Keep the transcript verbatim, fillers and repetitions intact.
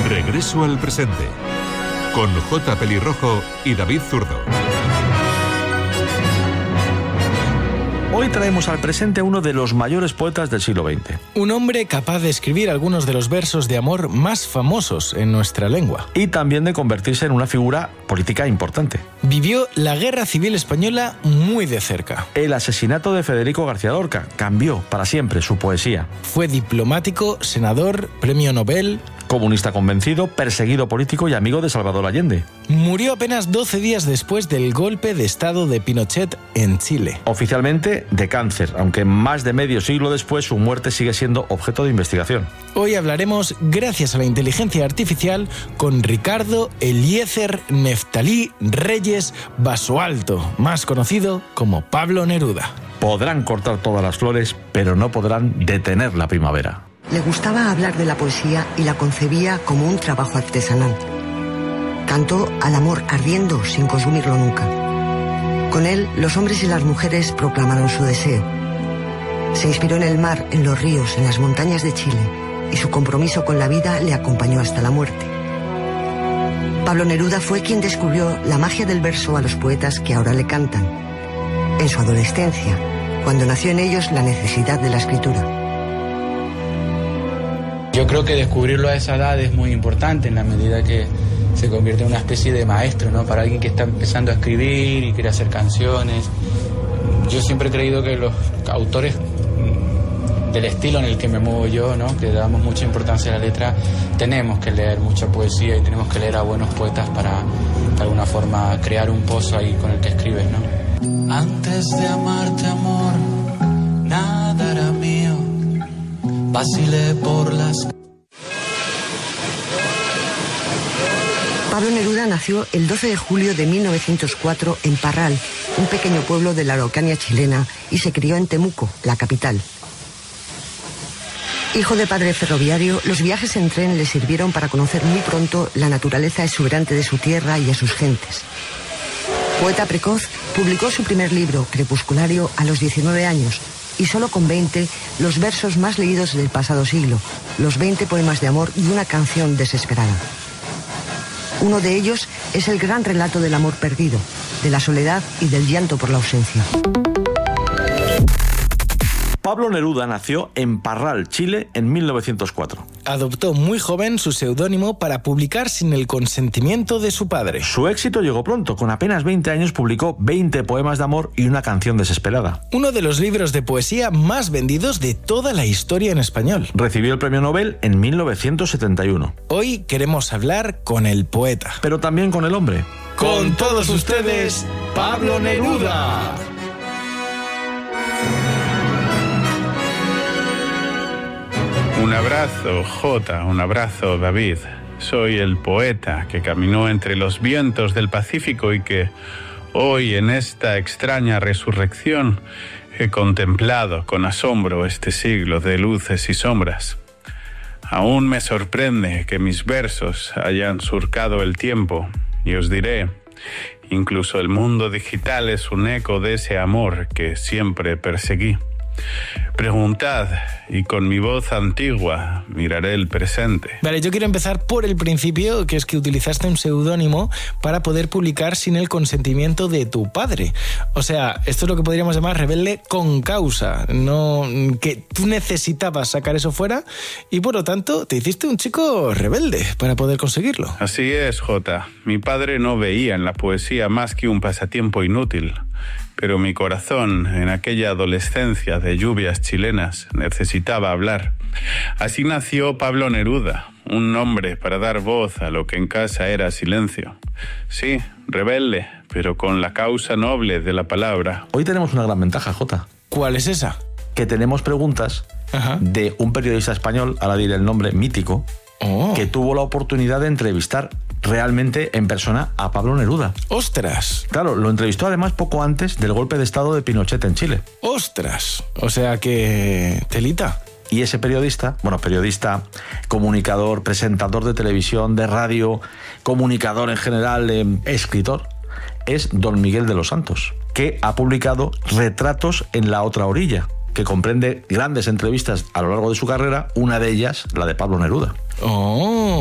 Regreso al presente, con J. Pelirrojo y David Zurdo. Hoy traemos al presente a uno de los mayores poetas del siglo veinte. Un hombre capaz de escribir algunos de los versos de amor más famosos en nuestra lengua. Y también de convertirse en una figura política importante. Vivió la Guerra Civil Española muy de cerca. El asesinato de Federico García Lorca cambió para siempre su poesía. Fue diplomático, senador, premio Nobel. Comunista convencido, perseguido político y amigo de Salvador Allende. Murió apenas doce días después del golpe de estado de Pinochet en Chile. Oficialmente de cáncer, aunque más de medio siglo después su muerte sigue siendo objeto de investigación. Hoy hablaremos, gracias a la inteligencia artificial, con Ricardo Eliezer Neftalí Reyes Basualto, más conocido como Pablo Neruda. Podrán cortar todas las flores, pero no podrán detener la primavera. Le gustaba hablar de la poesía y la concebía como un trabajo artesanal. Cantó al amor ardiendo sin consumirlo nunca. Con él, los hombres y las mujeres proclamaron su deseo. Se inspiró en el mar, en los ríos, en las montañas de Chile, y su compromiso con la vida le acompañó hasta la muerte. Pablo Neruda fue quien descubrió la magia del verso a los poetas que ahora le cantan. En su adolescencia, cuando nació en ellos la necesidad de la escritura. Yo creo que descubrirlo a esa edad es muy importante en la medida que se convierte en una especie de maestro, ¿no? Para alguien que está empezando a escribir y quiere hacer canciones. Yo siempre he creído que los autores del estilo en el que me muevo yo, ¿no? Que damos mucha importancia a la letra, tenemos que leer mucha poesía y tenemos que leer a buenos poetas para, de alguna forma, crear un pozo ahí con el que escribes, ¿no? Antes de amarte, amor, nada era mío. Vacilé por las... Pablo Neruda nació el doce de julio de mil novecientos cuatro en Parral, un pequeño pueblo de la Araucanía chilena, y se crió en Temuco, la capital. Hijo de padre ferroviario, los viajes en tren le sirvieron para conocer muy pronto la naturaleza exuberante de su tierra y a sus gentes. Poeta precoz, publicó su primer libro, Crepusculario, a los diecinueve años, y solo con veinte, los versos más leídos del pasado siglo, los veinte poemas de amor y una canción desesperada. Uno de ellos es el gran relato del amor perdido, de la soledad y del llanto por la ausencia. Pablo Neruda nació en Parral, Chile, en mil novecientos cuatro. Adoptó muy joven su seudónimo para publicar sin el consentimiento de su padre. Su éxito llegó pronto. Con apenas veinte años publicó veinte poemas de amor y una canción desesperada. Uno de los libros de poesía más vendidos de toda la historia en español. Recibió el premio Nobel en mil novecientos setenta y uno. Hoy queremos hablar con el poeta. Pero también con el hombre. Con todos ustedes, Pablo Neruda. Un abrazo, Jota, un abrazo, David. Soy el poeta que caminó entre los vientos del Pacífico y que hoy, en esta extraña resurrección, he contemplado con asombro este siglo de luces y sombras. Aún me sorprende que mis versos hayan surcado el tiempo, y os diré, incluso el mundo digital es un eco de ese amor que siempre perseguí. Preguntad, y con mi voz antigua miraré el presente. Vale, yo quiero empezar por el principio, que es que utilizaste un seudónimo para poder publicar sin el consentimiento de tu padre. O sea, esto es lo que podríamos llamar rebelde con causa, no que tú necesitabas sacar eso fuera y por lo tanto te hiciste un chico rebelde para poder conseguirlo. Así es, Jota. Mi padre no veía en la poesía más que un pasatiempo inútil. Pero mi corazón, en aquella adolescencia de lluvias chilenas, necesitaba hablar. Así nació Pablo Neruda, un nombre para dar voz a lo que en casa era silencio. Sí, rebelde, pero con la causa noble de la palabra. Hoy tenemos una gran ventaja, Jota. ¿Cuál es esa? Que tenemos preguntas Ajá. de un periodista español, ahora diré el nombre, mítico, oh. que tuvo la oportunidad de entrevistar realmente en persona a Pablo Neruda. ¡Ostras! Claro, lo entrevistó además poco antes del golpe de estado de Pinochet en Chile. ¡Ostras! O sea que... telita. Y ese periodista, bueno, periodista, comunicador, presentador de televisión, de radio, comunicador en general, eh, escritor, es don Miguel de los Santos, que ha publicado Retratos en la otra orilla, que comprende grandes entrevistas a lo largo de su carrera, una de ellas la de Pablo Neruda. ¡Oh!